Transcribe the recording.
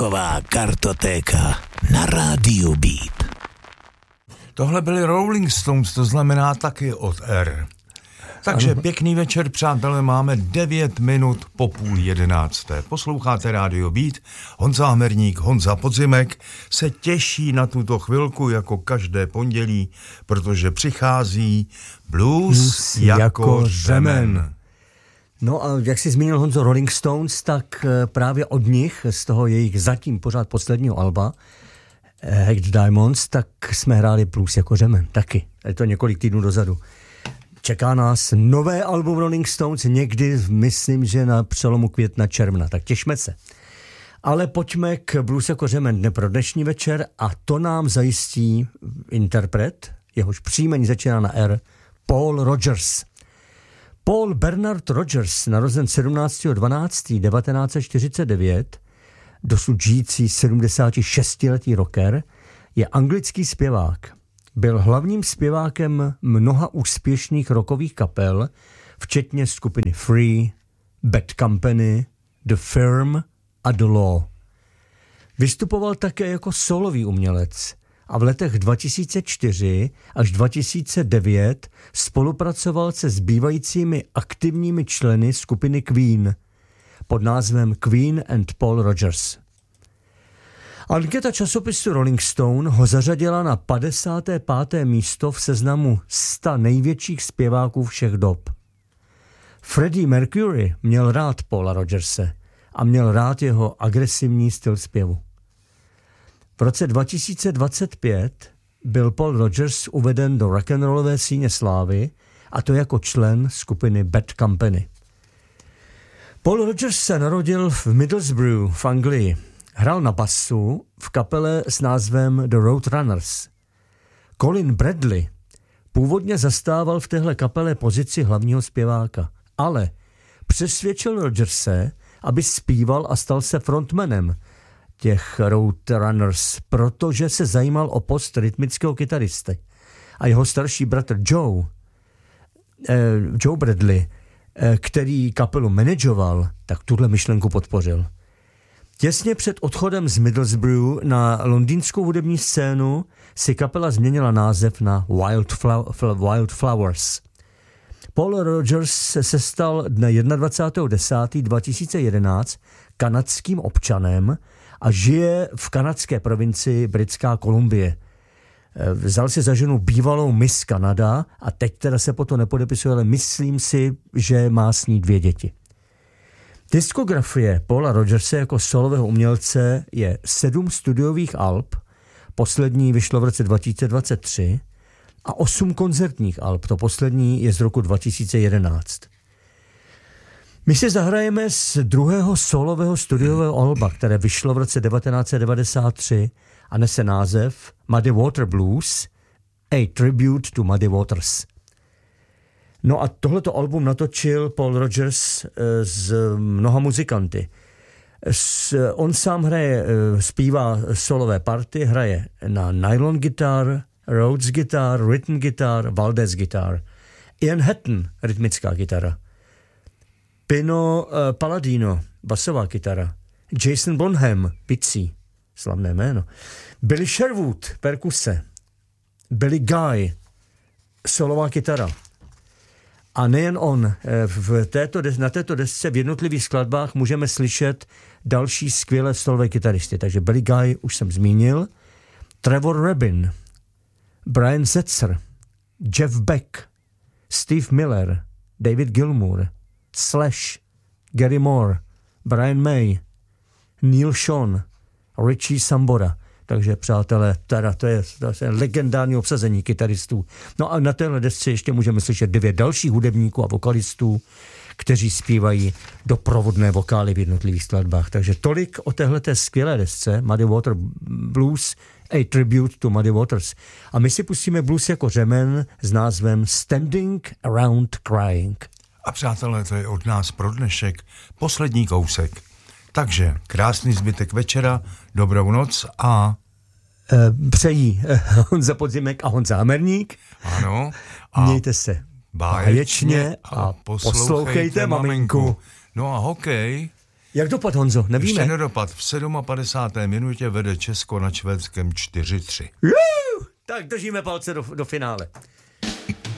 Rocková kartotéka na rádiu Beat. Tohle byly Rolling Stones, to znamená taky od R. Takže pěkný večer, přátelé, máme 9 minut po 10:30. Posloucháte rádio Beat, Honza Hamerník, Honza Podzimek se těší na tuto chvilku jako každé pondělí, protože přichází blues jako řemen. No a jak jsi zmínil, Honzo, Rolling Stones, tak právě od nich, z toho jejich zatím pořád posledního alba, Hacked Diamonds, tak jsme hráli blues jako řemen, taky. Je to několik týdnů dozadu. Čeká nás nové album Rolling Stones někdy, myslím, že na přelomu května, června, tak těšme se. Ale pojďme k blues jako řemen pro dnešní večer a to nám zajistí interpret, jehož příjmení začíná na R, Paul Rodgers. Paul Bernard Rodgers, narozen 17.12.1949, dosud žijící 76-letý rocker, je anglický zpěvák. Byl hlavním zpěvákem mnoha úspěšných rockových kapel, včetně skupiny Free, Bad Company, The Firm a The Law. Vystupoval také jako solový umělec a v letech 2004 až 2009 spolupracoval se zbývajícími aktivními členy skupiny Queen pod názvem Queen and Paul Rodgers. Anketa časopisu Rolling Stone ho zařadila na 55. místo v seznamu 100 největších zpěváků všech dob. Freddie Mercury měl rád Paula Rodgerse a měl rád jeho agresivní styl zpěvu. V roce 2025 byl Paul Rodgers uveden do rock'n'rollové síně slávy, a to jako člen skupiny Bad Company. Paul Rodgers se narodil v Middlesbrough v Anglii. Hrál na basu v kapele s názvem The Roadrunners. Colin Bradley původně zastával v téhle kapele pozici hlavního zpěváka, ale přesvědčil Rodgerse, aby zpíval a stal se frontmanem těch Roadrunners, protože se zajímal o post rytmického kytaristy. A jeho starší bratr Joe Bradley, který kapelu manažoval, tak tuhle myšlenku podpořil. Těsně před odchodem z Middlesbrough na londýnskou hudební scénu si kapela změnila název na Wild Flowers. Paul Rodgers se stal dne 21.10.2011 kanadským občanem a žije v kanadské provincii Britská Kolumbie. Vzal si za ženu bývalou Miss Kanada a teď teda se po to nepodepisuje, ale myslím si, že má s ní 2 děti. Diskografie Paula Rodgerse jako solového umělce je 7 studiových alb, poslední vyšlo v roce 2023, a 8 koncertních alb, to poslední je z roku 2011. My si zahrajeme z druhého solového studiového alba, které vyšlo v roce 1993 a nese název Muddy Water Blues, a tribute to Muddy Waters. No a tohleto album natočil Paul Rodgers s mnoha muzikanty. On sám zpívá solové party, hraje na nylon gitar, Rhodes gitar, rhythm gitar, Valdez gitar. Ian Hatton, rytmická kytara. Pino Palladino, basová kytara. Jason Bonham, bicí, slavné jméno. Billy Sherwood, perkuse. Billy Guy, solová kytara. A nejen on, na této desce v jednotlivých skladbách můžeme slyšet další skvělé solové kytaristy. Takže Billy Guy už jsem zmínil, Trevor Rabin, Brian Setzer, Jeff Beck, Steve Miller, David Gilmour, Slash, Gary Moore, Brian May, Neil Schon, Richie Sambora. Takže přátelé, to je legendární obsazení kytaristů. No a na téhle desce ještě můžeme slyšet 9 dalších hudebníků a vokalistů, kteří zpívají doprovodné vokály v jednotlivých skladbách. Takže tolik o téhleté skvělé desce Muddy Water Blues, a tribute to Muddy Waters. A my si pustíme blues jako řemen s názvem Standing Around Crying. A přátelé, to je od nás pro dnešek poslední kousek. Takže krásný zbytek večera, dobrou noc a... Přejí Honza Podzimek a Honza Hamerník. Ano. A mějte se báječně a poslouchejte maminku. No a hokej Jak dopad, Honzo? Nevíme. Ještě nedopad. V 57. minutě vede Česko nad Švédskem 4-3. Tak držíme palce do finále.